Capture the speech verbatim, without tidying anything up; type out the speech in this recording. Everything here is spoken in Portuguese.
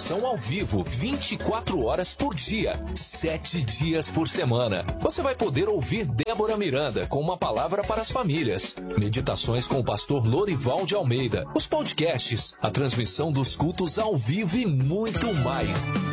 oração ao vivo, vinte e quatro horas por dia, sete dias por semana. Você vai poder ouvir Débora Miranda com uma palavra para as famílias, meditações com o pastor Lorival de Almeida, os podcasts, a transmissão dos cultos ao vivo e muito mais.